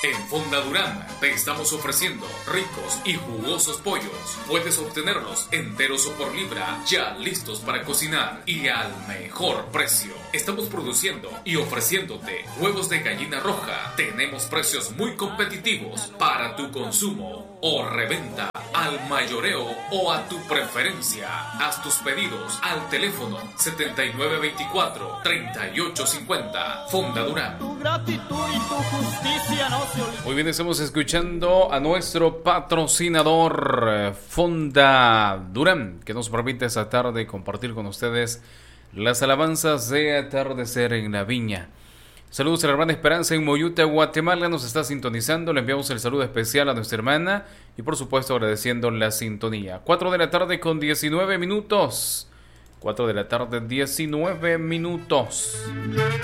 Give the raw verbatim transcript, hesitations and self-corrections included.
En Fonda Durán te estamos ofreciendo ricos y jugosos pollos. Puedes obtenerlos enteros o por libra, ya listos para cocinar y al mejor precio. Estamos produciendo y ofreciéndote huevos de gallina roja. Tenemos precios muy competitivos para tu consumo o reventa, al mayoreo o a tu preferencia. Haz tus pedidos al teléfono setenta y nueve veinticuatro, treinta y ocho cincuenta. Fonda Durán. Tu gratitud y tu justicia no se olviden. Muy bien, estamos escuchando a nuestro patrocinador eh, Fonda Durán, que nos permite esta tarde compartir con ustedes las alabanzas de atardecer en la viña. Saludos a la hermana Esperanza en Moyuta, Guatemala, nos está sintonizando. Le enviamos el saludo especial a nuestra hermana y por supuesto agradeciendo la sintonía. cuatro de la tarde con diecinueve minutos. cuatro de la tarde, diecinueve minutos.